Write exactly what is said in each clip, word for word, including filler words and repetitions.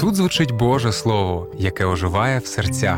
Тут звучить Боже Слово, яке оживає в серцях.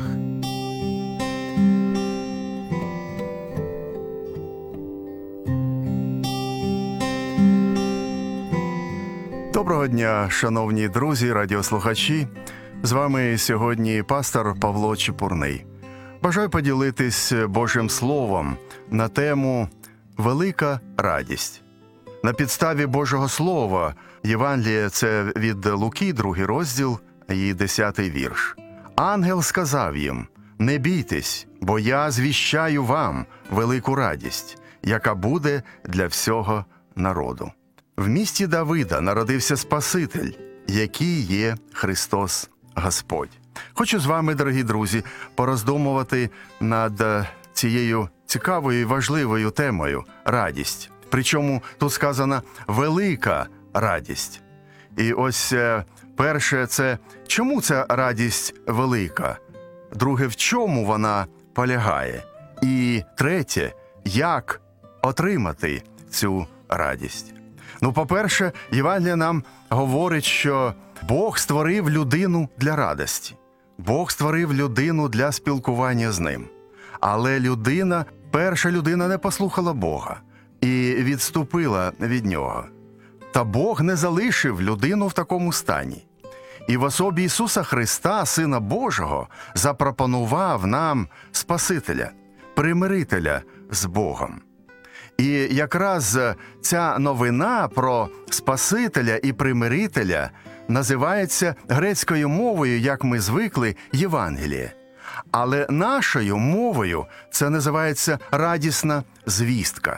Доброго дня, шановні друзі, радіослухачі. З вами сьогодні пастор Павло Чепурний. Бажаю поділитись Божим Словом на тему «Велика радість». На підставі Божого Слова Євангеліє – це від Луки, другий розділ і десятий вірш. «Ангел сказав їм: не бійтесь, бо я звіщаю вам велику радість, яка буде для всього народу. В місті Давида народився Спаситель, який є Христос Господь». Хочу з вами, дорогі друзі, пороздумувати над цією цікавою і важливою темою – радість. Причому тут сказано «велика радість». І ось перше – це чому ця радість велика? Друге – в чому вона полягає? І третє – як отримати цю радість? Ну, по-перше, Євангеліє нам говорить, що Бог створив людину для радості. Бог створив людину для спілкування з ним. Але людина, перша людина не послухала Бога і відступила від нього. Та Бог не залишив людину в такому стані. І в особі Ісуса Христа, Сина Божого, запропонував нам Спасителя, примирителя з Богом. І якраз ця новина про Спасителя і примирителя називається грецькою мовою, як ми звикли, Євангеліє. Але нашою мовою це називається радісна звістка.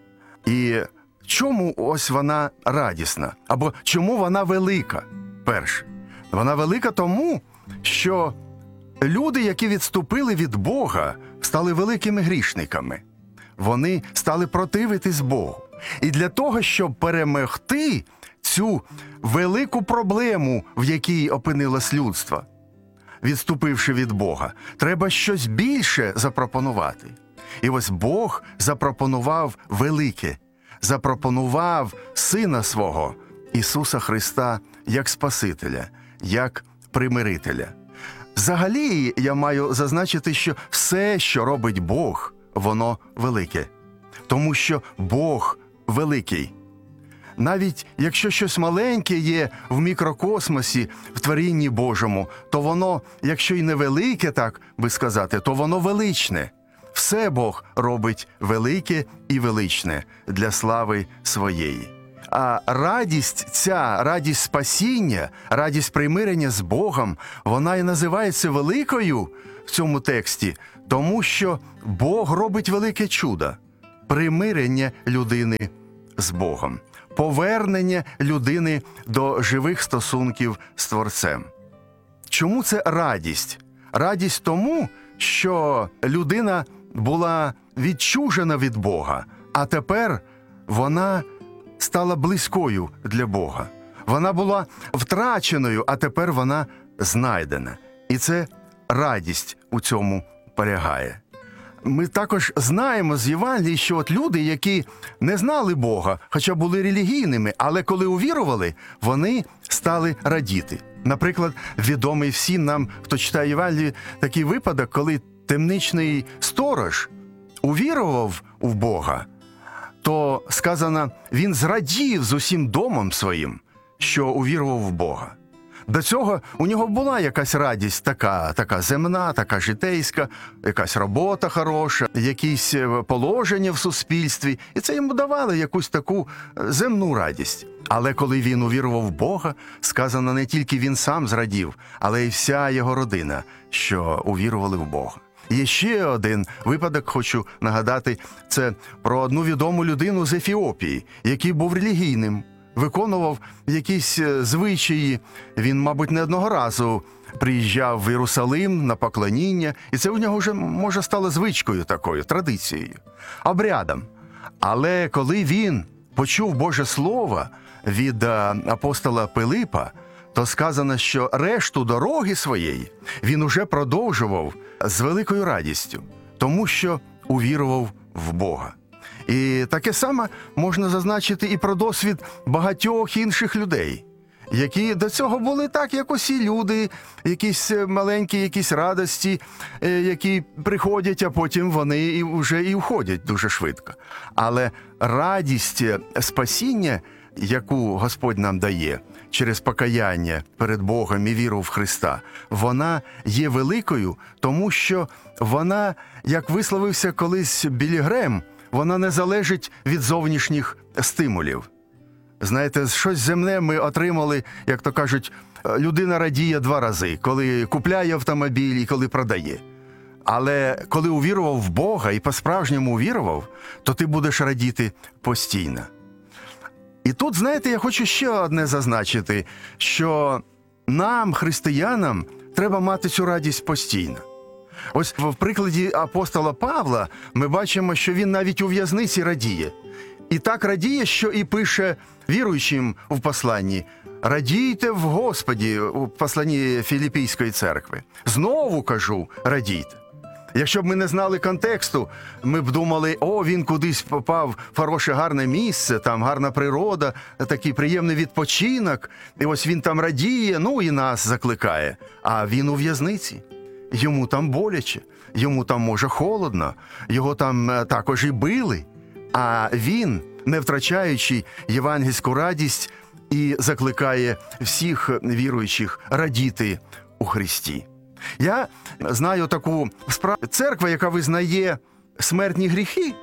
І чому ось вона радісна? Або чому вона велика? Перше. Вона велика тому, що люди, які відступили від Бога, стали великими грішниками. Вони стали противитись Богу. І для того, щоб перемогти цю велику проблему, в якій опинилось людство, відступивши від Бога, треба щось більше запропонувати. І ось Бог запропонував велике, запропонував Сина Свого, Ісуса Христа, як Спасителя, як примирителя. Взагалі, я маю зазначити, що все, що робить Бог, воно велике. Тому що Бог великий. Навіть якщо щось маленьке є в мікрокосмосі, в творінні Божому, то воно, якщо й не велике, так би сказати, то воно величне. Все Бог робить велике і величне для слави своєї. А радість ця, радість спасіння, радість примирення з Богом, вона і називається великою в цьому тексті, тому що Бог робить велике чудо – примирення людини з Богом, повернення людини до живих стосунків з Творцем. Чому це радість? Радість тому, що людина була відчужена від Бога, а тепер вона стала близькою для Бога. Вона була втраченою, а тепер вона знайдена. І це радість у цьому полягає. Ми також знаємо з Євангелії, що от люди, які не знали Бога, хоча були релігійними, але коли увірували, вони стали радіти. Наприклад, відомий всім нам, хто читає Євангелію, такий випадок, коли темничний сторож увірував у Бога, то сказано, він зрадів з усім домом своїм, що увірував в Бога. До цього у нього була якась радість така, така земна, така житейська, якась робота хороша, якісь положення в суспільстві. І це йому давало якусь таку земну радість. Але коли він увірував в Бога, сказано, не тільки він сам зрадів, але й вся його родина, що увірували в Бога. Є ще один випадок, хочу нагадати, це про одну відому людину з Ефіопії, який був релігійним, виконував якісь звичаї. Він, мабуть, не одного разу приїжджав в Єрусалим на поклоніння, і це у нього вже, може, стало звичкою такою, традицією, обрядом. Але коли він почув Боже Слово від апостола Пилипа, то сказано, що решту дороги своєї він уже продовжував з великою радістю, тому що увірував в Бога. І таке саме можна зазначити і про досвід багатьох інших людей, які до цього були так, як усі люди, якісь маленькі, якісь радості, які приходять, а потім вони і вже і входять дуже швидко. Але радість спасіння, яку Господь нам дає через покаяння перед Богом і віру в Христа, вона є великою, тому що вона, як висловився колись Біллі Грем, вона не залежить від зовнішніх стимулів. Знаєте, щось земне ми отримали, як то кажуть, людина радіє два рази, коли купляє автомобіль і коли продає. Але коли увірував в Бога і по-справжньому увірував, то ти будеш радіти постійно. І тут, знаєте, я хочу ще одне зазначити, що нам, християнам, треба мати цю радість постійно. Ось в прикладі апостола Павла ми бачимо, що він навіть у в'язниці радіє. І так радіє, що і пише віруючим в посланні: «Радійте в Господі», у посланні Філіппійської церкви. Знову кажу, радійте. Якщо б ми не знали контексту, ми б думали, о, він кудись попав в хороше, гарне місце, там гарна природа, такий приємний відпочинок, і ось він там радіє, ну і нас закликає. А він у в'язниці. Йому там боляче, йому там, може, холодно, його там також і били. А він, не втрачаючи євангельську радість, і закликає всіх віруючих радіти у Христі. Я знаю таку справу. Церква, яка визнає смертні гріхи,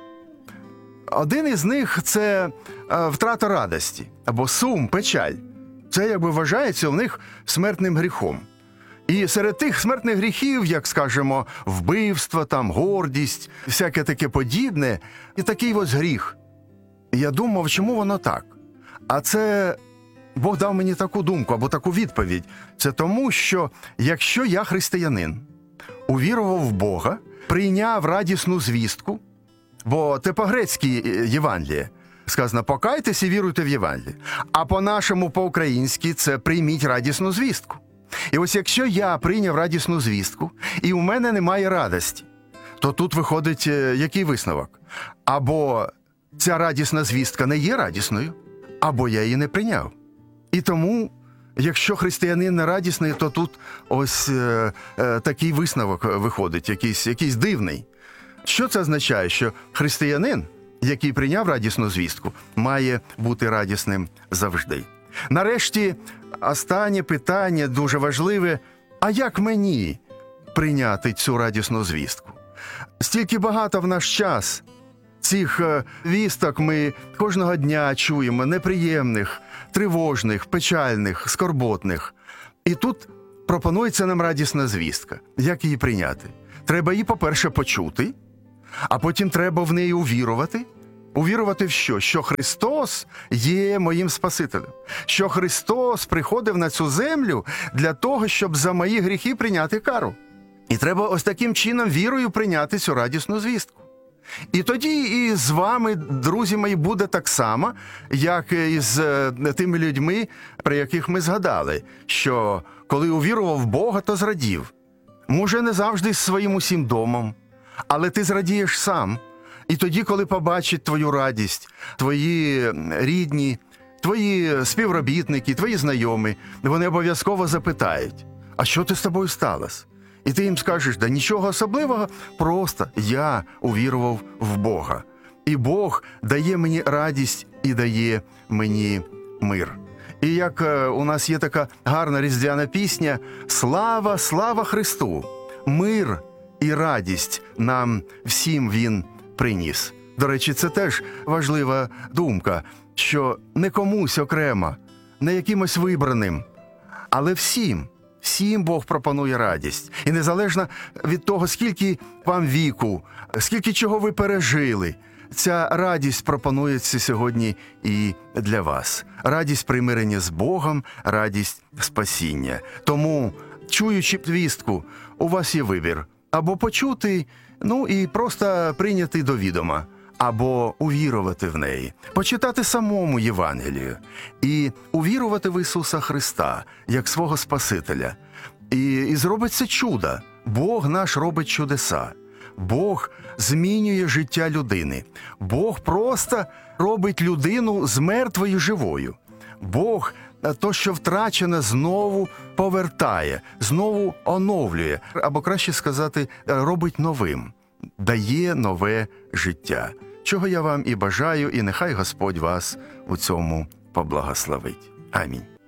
один із них – це втрата радості, або сум, печаль. Це, якби, вважається у них смертним гріхом. І серед тих смертних гріхів, як, скажімо, вбивство, там, гордість, всяке таке подібне, і такий ось гріх. І я думав, чому воно так? А це Бог дав мені таку думку, або таку відповідь. Це тому, що якщо я християнин, увірував в Бога, прийняв радісну звістку, бо це по-грецьки Євангеліє, сказано «покайтесь і віруйте в Євангеліє», а по-нашому, по-українськи це «прийміть радісну звістку». І ось якщо я прийняв радісну звістку, і у мене немає радості, то тут виходить який висновок? Або ця радісна звістка не є радісною, або я її не прийняв. І тому, якщо християнин не радісний, то тут ось е, е, такий висновок виходить, якийсь, якийсь дивний. Що це означає? Що християнин, який прийняв радісну звістку, має бути радісним завжди. Нарешті, останнє питання, дуже важливе: а як мені прийняти цю радісну звістку? Стільки багато в наш час цих вісток ми кожного дня чуємо, неприємних, тривожних, печальних, скорботних. І тут пропонується нам радісна звістка. Як її прийняти? Треба її, по-перше, почути, а потім треба в неї увірувати. Увірувати в що? Що Христос є моїм Спасителем. Що Христос приходив на цю землю для того, щоб за мої гріхи прийняти кару. І треба ось таким чином вірою прийняти цю радісну звістку. І тоді і з вами, друзі мої, буде так само, як і з тими людьми, про яких ми згадали, що коли увірував в Бога, то зрадів. Може, не завжди з своїм усім домом, але ти зрадієш сам. І тоді, коли побачать твою радість, твої рідні, твої співробітники, твої знайомі, вони обов'язково запитають: а що ти з тобою сталося? І ти їм скажеш: да нічого особливого, просто я увірував в Бога. І Бог дає мені радість і дає мені мир. І як у нас є така гарна різдвяна пісня: «Слава, слава Христу! Мир і радість нам всім Він приніс». До речі, це теж важлива думка, що не комусь окремо, не якимось вибраним, але всім, всім Бог пропонує радість. І незалежно від того, скільки вам віку, скільки чого ви пережили, ця радість пропонується сьогодні і для вас. Радість примирення з Богом, радість спасіння. Тому, чуючи звістку, у вас є вибір: або почути, ну і просто прийняти до відома, або увірувати в неї, почитати самому Євангелію і увірувати в Ісуса Христа як свого Спасителя. І, і зробиться чудо. Бог наш робить чудеса. Бог змінює життя людини. Бог просто робить людину з мертвою живою. Бог то, що втрачене, знову повертає, знову оновлює, або краще сказати, робить новим, дає нове життя. Чого я вам і бажаю, і нехай Господь вас у цьому поблагословить. Амінь.